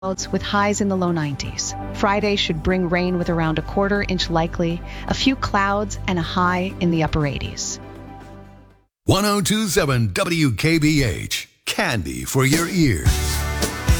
clouds with highs in the low 90s. Friday should bring rain with around a quarter inch likely, a few clouds, and a high in the upper 80s. 1027 WKBH. Candy for your ears.